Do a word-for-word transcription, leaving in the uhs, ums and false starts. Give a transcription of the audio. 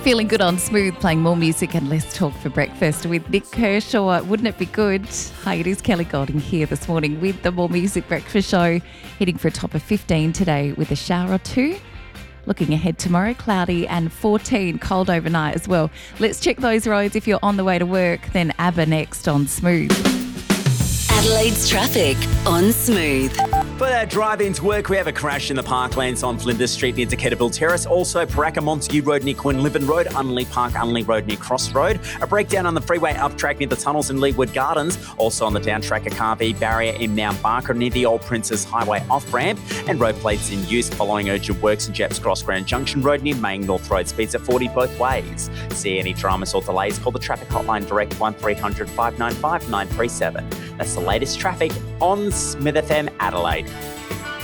Feeling good on Smooth, playing more music and less talk for breakfast with Nick Kershaw. Wouldn't it be good? Hi, it is Kelly Golding here this morning with the More Music Breakfast Show, hitting for a top of fifteen today with a shower or two. Looking ahead tomorrow, cloudy and fourteen, cold overnight as well. Let's check those roads if you're on the way to work. Then ABBA next on Smooth. Adelaide's traffic on Smooth. For our drive into work, we have a crash in the Parklands on Flinders Street near Decaturville Terrace. Also, Paraka Montague Road near Quinlivan Road, Unley Park, Unley Road near Cross Road. A breakdown on the freeway up track near the tunnels in Leewood Gardens. Also on the down track, a car V barrier in Mount Barker near the Old Princess Highway off-ramp. And road plates in use following urgent works in Jeps Cross Grand Junction Road near Main North Road. Speeds at forty both ways. See any dramas or delays, call the traffic hotline direct one three hundred five nine five nine three seven. That's the latest traffic on Smith F M Adelaide.